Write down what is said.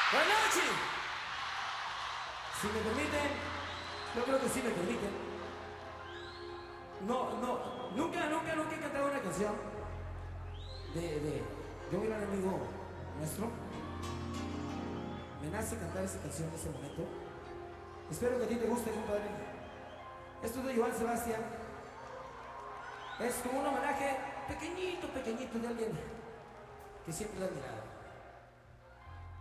Buenas noches. Si me permiten, yo creo que sí me permiten. Nunca he cantado una canción de un gran amigo nuestro. Me nace cantar esa canción en ese momento. Espero que a ti te guste, compadre. Esto es de Joan Sebastián. Es como un homenaje pequeñito de alguien que siempre le he admirado.